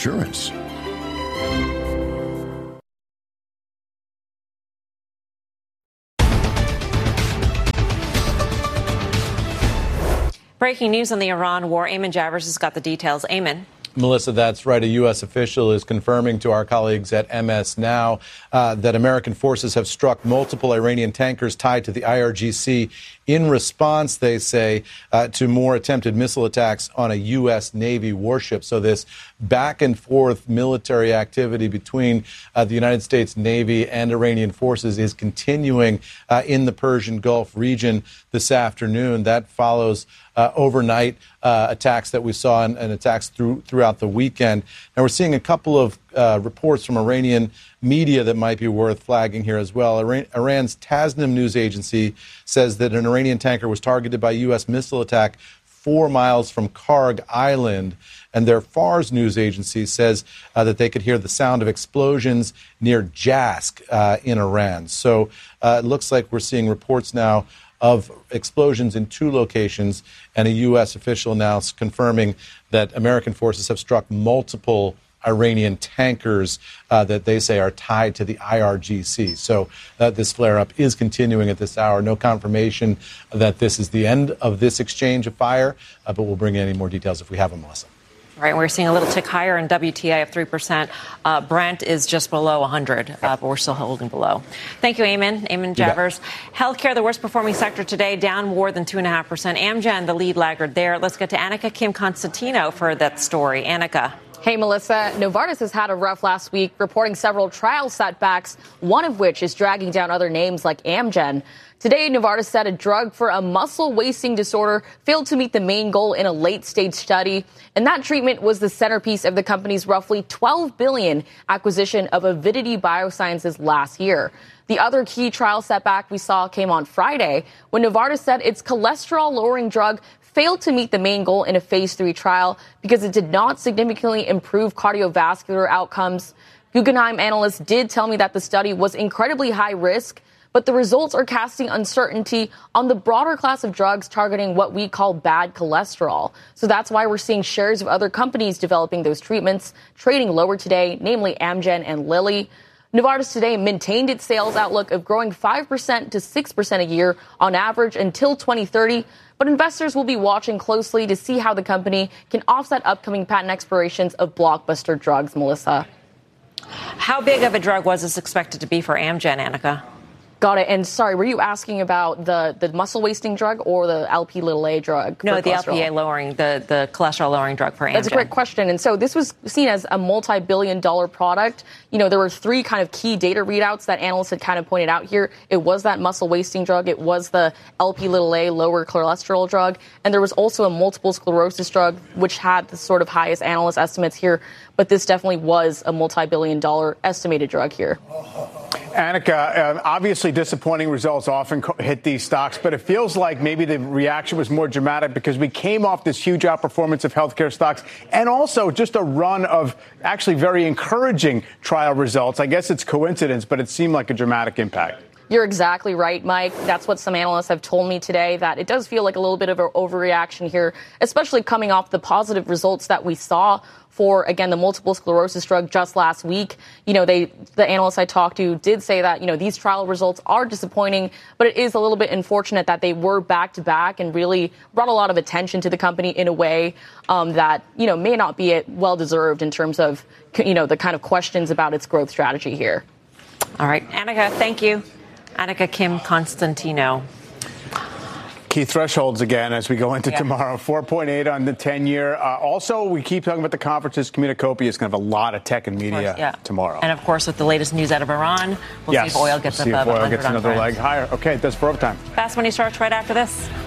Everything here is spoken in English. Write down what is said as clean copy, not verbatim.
insurance. Breaking news on the Iran war. Eamon Javers has got the details. Eamon. Melissa, that's right. A U.S. official is confirming to our colleagues at MS Now that American forces have struck multiple Iranian tankers tied to the IRGC in response, they say, to more attempted missile attacks on a U.S. Navy warship. So this back and forth military activity between the United States Navy and Iranian forces is continuing in the Persian Gulf region this afternoon. That follows overnight attacks that we saw and attacks throughout the weekend. Now, we're seeing a couple of reports from Iranian media that might be worth flagging here as well. Iran's Tasnim news agency says that an Iranian tanker was targeted by a U.S. missile attack 4 miles from Karg Island. And their Fars news agency says that they could hear the sound of explosions near Jask in Iran. So it looks like we're seeing reports now of explosions in 2 locations, and a U.S. official now confirming that American forces have struck multiple Iranian tankers that they say are tied to the IRGC. So this flare-up is continuing at this hour. No confirmation that this is the end of this exchange of fire, but we'll bring in any more details if we have them, Melissa. Right, we're seeing a little tick higher in WTI of 3%. Brent is just below 100, but we're still holding below. Thank you, Eamon. Eamon Javers. Healthcare, the worst performing sector today, down more than 2.5%. Amgen, the lead laggard there. Let's get to Annika Kim Constantino for that story. Annika. Hey, Melissa. Novartis has had a rough last week, reporting several trial setbacks, one of which is dragging down other names like Amgen. Today, Novartis said a drug for a muscle wasting disorder failed to meet the main goal in a late-stage study, and that treatment was the centerpiece of the company's roughly $12 billion acquisition of Avidity Biosciences last year. The other key trial setback we saw came on Friday when Novartis said its cholesterol-lowering drug failed to meet the main goal in a phase 3 trial because it did not significantly improve cardiovascular outcomes. Guggenheim analysts did tell me that the study was incredibly high risk, but the results are casting uncertainty on the broader class of drugs targeting what we call bad cholesterol. So that's why we're seeing shares of other companies developing those treatments trading lower today, namely Amgen and Lilly. Novartis today maintained its sales outlook of growing 5% to 6% a year on average until 2030. But investors will be watching closely to see how the company can offset upcoming patent expirations of blockbuster drugs, Melissa. How big of a drug was this expected to be for Amgen, Annika? Got it. And sorry, were you asking about the muscle wasting drug or the Lp(a) drug? No, the Lp(a) lowering, the cholesterol lowering drug for Amgen. That's a great question. And so this was seen as a multi-billion-dollar product. You know, there were 3 kind of key data readouts that analysts had kind of pointed out here. It was that muscle wasting drug. It was the Lp(a) lower cholesterol drug. And there was also a multiple sclerosis drug, which had the sort of highest analyst estimates here. But this definitely was a multi-billion-dollar estimated drug here. Annika, obviously disappointing results often hit these stocks, but it feels like maybe the reaction was more dramatic because we came off this huge outperformance of healthcare stocks and also just a run of actually very encouraging trial results. I guess it's coincidence, but it seemed like a dramatic impact. You're exactly right, Mike. That's what some analysts have told me today, that it does feel like a little bit of an overreaction here, especially coming off the positive results that we saw for, again, the multiple sclerosis drug just last week. You know, the analysts I talked to did say that, you know, these trial results are disappointing, but it is a little bit unfortunate that they were back to back and really brought a lot of attention to the company in a way that, you know, may not be well deserved in terms of, you know, the kind of questions about its growth strategy here. All right. Annika, thank you. Annika Kim Constantino. Key thresholds again as we go into tomorrow. 4.8 on the 10-year. Also, we keep talking about the conferences. Communacopia is going to have a lot of tech and media tomorrow. And, of course, with the latest news out of Iran, we'll see if oil gets above 100 another leg higher. Okay, that's for overtime. Fast Money starts right after this.